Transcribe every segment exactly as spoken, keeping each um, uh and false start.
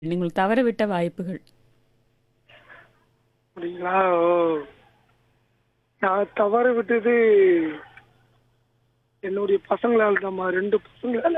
நீங்கள் தவறவிட்ட வாய்ப்புகள். அப்படிங்களா? ஓ! நான் தவற விட்டது என்னுடைய பசங்களால தாம்மா. ரெண்டு பசங்களால.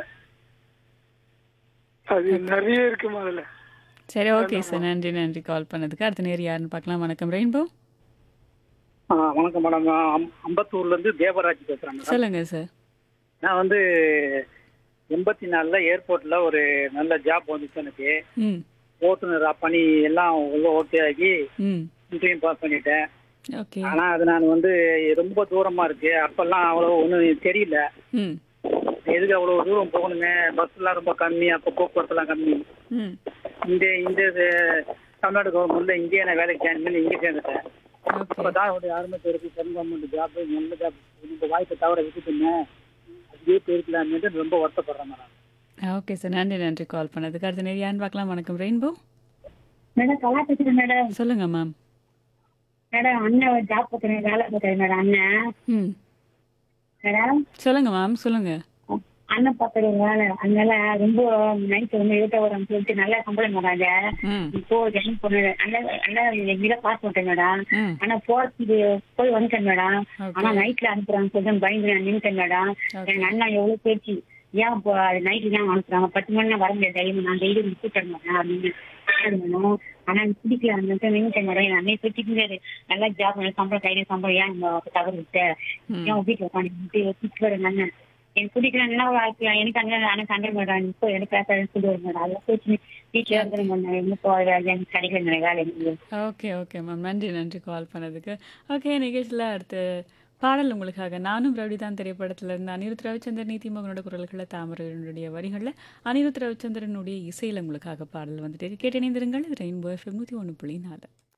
அது ஓகே. நெறைய இருக்குமா அதுல. சரி, ஓகே வேண்டாம்மா. சார். நன்றி, நன்றி கால் பண்ணதுக்கு. அடுத்த நேர் யாருன்னு பார்க்கலாம். வணக்கம் ரெயின்போ. ஆ வணக்கம் மேடம். நான் அம் அம்பத்தூர்லேருந்து தேவராஜ் பேசுகிறேன் மேடம். சொல்லுங்க சார். நான் வந்து எண்பத்தி நாலுல ஏர்போர்ட்ல ஒரு நல்ல ஜாப் வந்துச்சு எனக்கு. ம். ஓட்டுநரா பணி எல்லாம் உள்ள ஓகே ஆகி ம். இன்டர்வியூ பாஸ் பண்ணிட்டேன். ஓகே. ஆனா அது நான் வந்து ரொம்ப தூரமா இருக்கு. அப்பெல்லாம் அவ்வளோ ஒன்றும் தெரியல. ம். எதுக்கு அவ்வளோ தூரம் போகணுங்க? பஸ்லாம் ரொம்ப கம்மி, அப்போ போக்குவரத்துலாம் கம்மி. ம். இந்த இந்த இது தமிழ்நாடு கவர்மெண்ட்ல இங்கேயே நான் வேலைக்கு ஜாயின் பண்ணி இங்கே சேர்ந்துட்டேன். ஓகே. அப்பதான் ஒரு யாருமே பேருக்கு சென்ட்ரல் கவர்மெண்ட் ஜாப் நல்ல ஜாப் இந்த வாய்ப்பை தவிர விட்டுட்டுங்க அதுவே போயிருக்கலாம்னு ரொம்ப வருத்தப்படுறேன் மேடம். Okay sir. நன்றி, நன்றி கால் பண்ணதுக்கு. அடுத்த நேர் யாருன்னு பார்க்கலாம். வணக்கம் ரெயின்போ. மேடம் கலா பேசுறேன் மேடம். சொல்லுங்க மேம். மேடம் அண்ணன் ஜாப் பார்க்குறேன், வேலை பார்க்குறேன் மேடம் அண்ணன். ம். மேடம் சொல்லுங்க மேம். சொல்லுங்க. அண்ணன் பார்க்குறேன் வேலை. அதனால ரொம்ப நைட்டு வந்து எழுத வரோம்னு சொல்லிட்டு நல்லா சம்பளம் வராங்க. ம். இப்போ ஜாயின் பண்ண அண்ணன் அண்ணன் எங்கிட்ட பாஸ் பண்ணிட்டேன் மேடம். ம். ஆனா போறதுக்கு போய் வந்துட்டேன் மேடம். ஓகே. ஆனா நைட்ல அனுப்புறாங்க சொல்லிட்டு பயந்து நான் நின்றுட்டேன் மேடம். ஓகே. எங்க அண்ணா எவ்வளவு பேச்சு ஏன் இப்போ நைட்டு தான் அனுப்புறாங்க, பத்து மணி நேரம் வர முடியாது டைம், நான் டெய்லி கூப்பிட்டேன் மேடம் அப்படின்னு மேடம். ஆனா எனக்கு பிடிக்கல அந்த நின்றுட்டேன் மேடம். என் அண்ணன் பேசிட்டு நல்லா ஜாப் சம்பளம் கையில சம்பளம் ஏன் இந்த தவறு விட்ட ம். ஏன் வீட்டுல உட்காந்து திட்டு வரேன் அண்ணன். எனக்கு பிடிக்கல நல்லா வாழ்க்கையா எனக்கு அண்ணன் அண்ணன் சண்டை மேடம் இப்போ எனக்கு பேசாதுன்னு சொல்லி வரும் மேடம். அதெல்லாம் பேச்சு வீட்டுல இருக்கிறேன் மேடம். இன்னும் எனக்கு கிடைக்கல வேலை எனக்கு. Okay, okay ma'am. நன்றி, நன்றி கால் பண்ணதுக்கு. ஓகே, நிகழ்ச்சியில் அடுத்து பாடல் உங்களுக்காக நானும் ரவுடி தான் திரைப்படத்தில் இருந்து அனிருத் ரவிச்சந்திரன் நீதிமகனோட குரல்களில் தாமரையுடைய வரிகளில் அனிருத் ரவிச்சந்திரனுடைய இசையில் உங்களுக்காக பாடல் வந்துட்டு கேட்டு இணைந்திருங்கள். இது ரெயின்போ எஃப்எம் நூற்றி ஒன்று புள்ளி நாலு.